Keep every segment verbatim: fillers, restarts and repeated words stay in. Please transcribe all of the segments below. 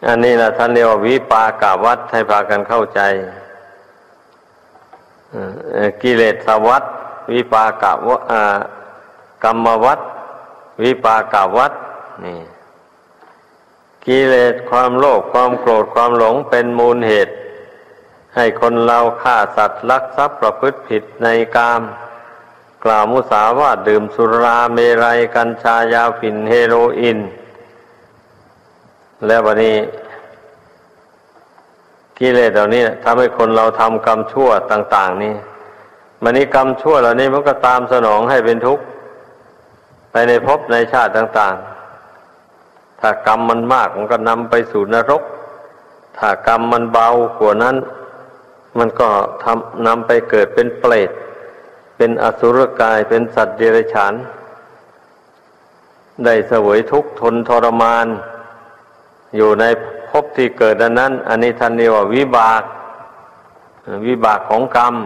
อันนี้นะท่านเรียกว่าวิปากวัฏให้พากันเข้าใจกิเลสวัฏวิปากวะกรรมวัฏวิปากวัฏนี่กิเลสความโลภความโกรธความหลงเป็นมูลเหตุให้คนเราฆ่าสัตว์ลักทรัพย์ประพฤติผิดในกามกล่าวมุสาวาทดื่มสุราเมรัยกัญชายาฝิ่นเฮโรอีนแล้ววันนี้กิเลสเหล่านี้ทำให้คนเราทำกรรมชั่วต่างๆนี่วันนี้กรรมชั่วเหล่านี้มันก็ตามสนองให้เป็นทุกข์ไปในภพในชาติต่างๆถ้ากรรมมันมากมันก็นำไปสู่นรกถ้ากรรมมันเบากว่านั้นมันก็ทำนำไปเกิดเป็นเปรตเป็นอสุรกายเป็นสัตว์เดรัจฉานได้เสวยทุกข์ทนทรมานอยู่ในภพที่เกิดนั้น อันนี้ท่านเรียกว่าวิบากวิบากของกรรม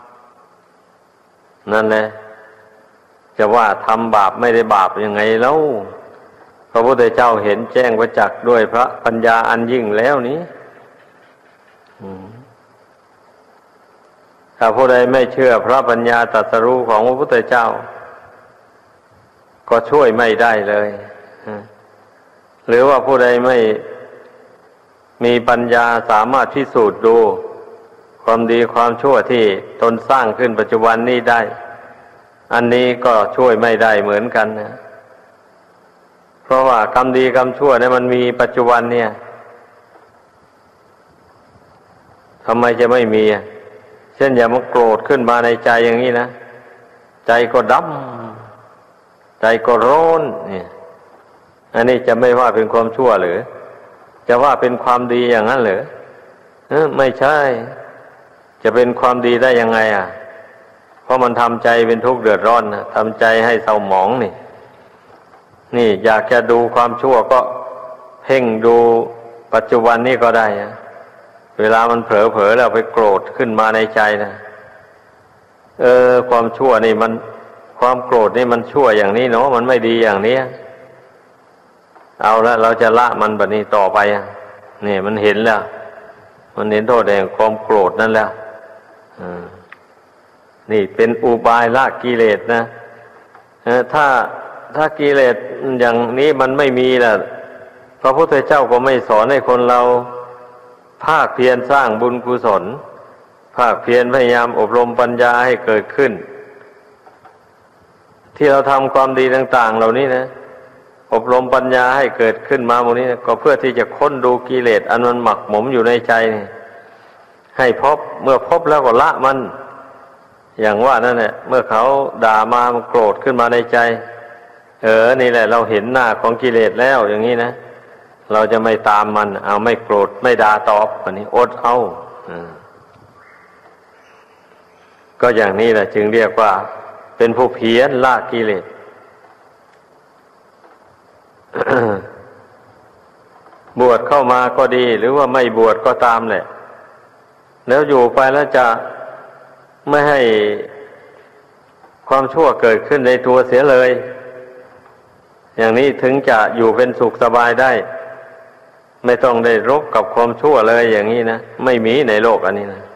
นั่นแหละจะว่าทำบาปไม่ได้บาปยังไงแล้วพระพุทธเจ้าเห็นแจ้งประจักษ์ด้วยพระปัญญาอันยิ่งแล้วนี้ถ้าผู้ใดไม่เชื่อพระปัญญาตรัสรู้ของพระพุทธเจ้าก็ช่วยไม่ได้เลยหรือว่าผู้ใดไม่มีปัญญาสามารถพิสูจน์ดูความดีความชั่วที่ตนสร้างขึ้นปัจจุบันนี้ได้อันนี้ก็ช่วยไม่ได้เหมือนกันนะเพราะว่ากรรมดีกรรมชั่วเนี่ยมันมีปัจจุบันเนี่ยทำไมจะไม่มีเช่นอย่ามาโกรธขึ้นมาในใจอย่างนี้นะใจก็ดำใจก็ร้อนเนี่ยอันนี้จะไม่ว่าเป็นความชั่วหรือจะว่าเป็นความดีอย่างนั้นหรือเออไม่ใช่จะเป็นความดีได้ยังไงอ่ะเพราะมันทำใจเป็นทุกข์เดือดร้อนนะทำใจให้เศร้าหมองนี่นี่อยากจะดูความชั่วก็เพ่งดูปัจจุบันนี้ก็ได้นะเวลามันเผลอๆแล้วไปโกรธขึ้นมาในใจนะเออความชั่วนี่มันความโกรธนี่มันชั่วอย่างนี้เนาะมันไม่ดีอย่างนี้เอาละเราจะละมันแบบนี้ต่อไปอ่ะนี่มันเห็นแล้วมันเห็นโทษแห่งความโกรธนั่นแล้วนี่เป็นอุบายละกิเลสนะถ้าถ้ากิเลสอย่างนี้มันไม่มีล่ะพระพุทธเจ้าก็ไม่สอนให้คนเราภาคเพียรสร้างบุญกุศลภาคเพียรพยายามอบรมปัญญาให้เกิดขึ้นที่เราทำความดีต่างๆเหล่านี้นะอบรมปัญญาให้เกิดขึ้นมาหมดนี้ก็เพื่อที่จะค้นดูกิเลสอันมันหมักหมมอยู่ในใจนี่ให้พบเมื่อพบแล้วก็ละมันอย่างว่านั่นแหละเมื่อเขาด่ามามันโกรธขึ้นมาในใจเออนี่แหละเราเห็นหน้าของกิเลสแล้วอย่างนี้นะเราจะไม่ตามมันเอาไม่โกรธไม่ด่าตอบอันนี้อดเอาก็อย่างนี้แหละจึงเรียกว่าเป็นผู้เพียรละกิเลส บวชเข้ามาก็ดีหรือว่าไม่บวชก็ตามแหละแล้วอยู่ไปแล้วจะไม่ให้ความชั่วเกิดขึ้นในตัวเสียเลยอย่างนี้ถึงจะอยู่เป็นสุขสบายได้ไม่ต้องได้รบกับความชั่วเลยอย่างนี้นะไม่มีในโลกอันนี้นะ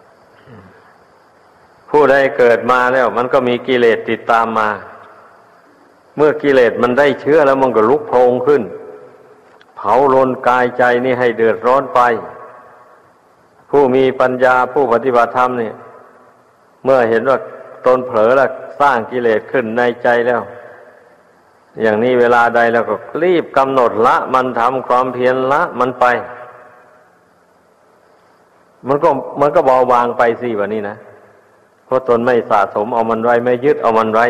ผู้ใดเกิดมาแล้วมันก็มีกิเลสติดตามมาเมื่อกิเลสมันได้เชื้อแล้วมันก็ลุกโผงขึ้นเผาลนกายใจนี่ให้เดือดร้อนไปผู้มีปัญญาผู้ปฏิบัติธรรมเนี่ยเมื่อเห็นว่าตนเผลอแล้วสร้างกิเลสขึ้นในใจแล้วอย่างนี้เวลาใดแล้วก็รีบกำหนดละมันทำความเพียรละมันไปมันก็มันก็เบาบางไปสิวันนี้นะเพราะตนไม่สะสมเอามันไว้ไม่ยึดเอามันไว้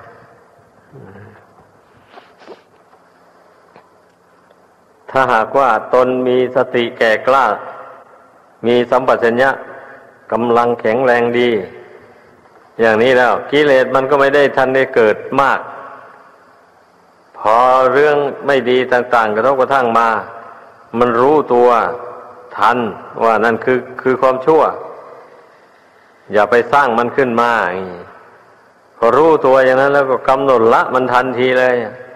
ถ้าหากว่าตนมีสติแก่กล้ามีสัมปชัญญะกำลังแข็งแรงดีอย่างนี้แล้วกิเลสมันก็ไม่ได้ทันได้เกิดมากพอเรื่องไม่ดีต่างๆกระทบกระทั่งมามันรู้ตัวทันว่านั่นคือคือความชั่วอย่าไปสร้างมันขึ้นมาพอรู้ตัวอย่างนั้นแล้วก็กำหนดละมันทันทีเลย